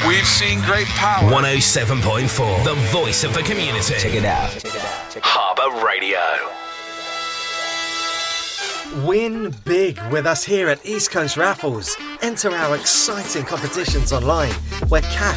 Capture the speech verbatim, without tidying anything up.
We've seen great power. one oh seven point four, the voice of the community. Check it out. Check it out. Check it out. Harbour Radio. Win big with us here at East Coast Raffles. Enter our exciting competitions online, where cash